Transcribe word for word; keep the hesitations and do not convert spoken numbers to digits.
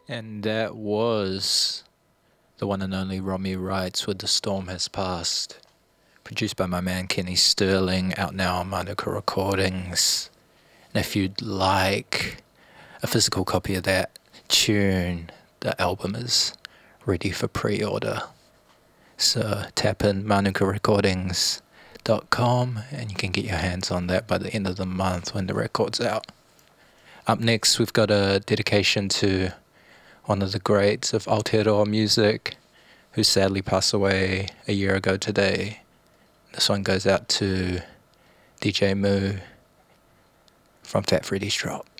And that was the one and only Romy Wrights with The Storm Has Passed. Produced by my man Kenny Sterling, out now on Manuka Recordings. And if you'd like a physical copy of that tune, the album is ready for pre-order. So tap in manuka recordings dot com and you can get your hands on that by the end of the month when the record's out. Up next, we've got a dedication to one of the greats of Aotearoa music, who sadly passed away a year ago today. This one goes out to D J Moo from Fat Freddy's Drop.